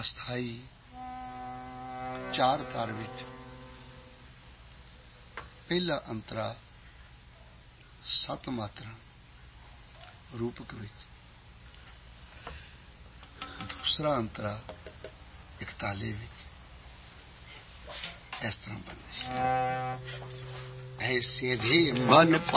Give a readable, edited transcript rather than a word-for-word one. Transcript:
अस्थाई 4 तार विच पहला अंतरा 7 मात्रा रूपक विच, दूसरा अंतरा 41 विच। इस तरह बनती ऐसे धे मन